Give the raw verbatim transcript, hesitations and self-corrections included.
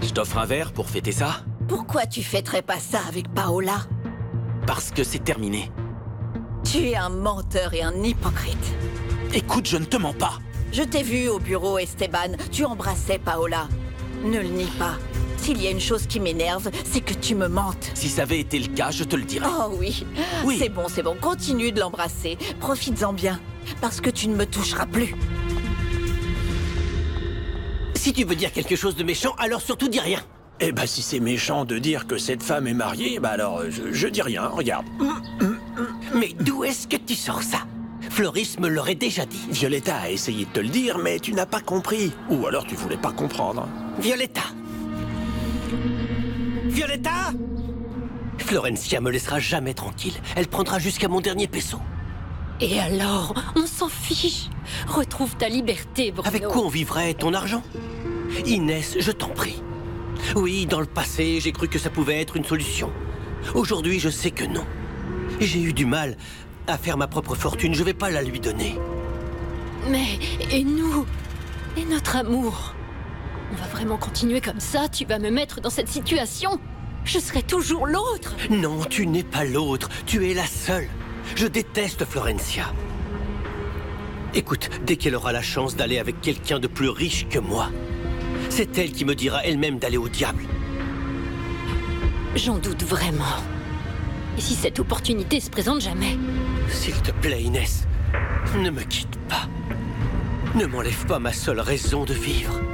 Je t'offre un verre pour fêter ça? Pourquoi tu fêterais pas ça avec Paola? Parce que c'est terminé. Tu es un menteur et un hypocrite. Écoute, je ne te mens pas. Je t'ai vu au bureau, Esteban. Tu embrassais Paola. Ne le nie pas. S'il y a une chose qui m'énerve, c'est que tu me mentes. Si ça avait été le cas, je te le dirais. Oh oui. Oui. C'est bon, c'est bon. Continue de l'embrasser. Profites-en bien. Parce que tu ne me toucheras plus. Si tu veux dire quelque chose de méchant, alors surtout dis rien. Eh ben, si c'est méchant de dire que cette femme est mariée, bah alors, je, je dis rien, regarde. Mais d'où est-ce que tu sors ça? Floris me l'aurait déjà dit. Violetta a essayé de te le dire, mais tu n'as pas compris. Ou alors tu voulais pas comprendre. Violetta! Violetta! Florencia me laissera jamais tranquille. Elle prendra jusqu'à mon dernier peso. Et alors, on s'en fiche. Retrouve ta liberté, Bruno. Avec quoi on vivrait? Ton argent? Inès, je t'en prie. Oui, dans le passé, j'ai cru que ça pouvait être une solution. Aujourd'hui, je sais que non. J'ai eu du mal à faire ma propre fortune. Je vais pas la lui donner. Mais, et nous? Et notre amour? On va vraiment continuer comme ça? Tu vas me mettre dans cette situation? Je serai toujours l'autre. Non, tu n'es pas l'autre. Tu es la seule. Je déteste Florencia. Écoute, dès qu'elle aura la chance d'aller avec quelqu'un de plus riche que moi, c'est elle qui me dira elle-même d'aller au diable. J'en doute vraiment. Et si cette opportunité se présente jamais? S'il te plaît, Inès, ne me quitte pas. Ne m'enlève pas ma seule raison de vivre.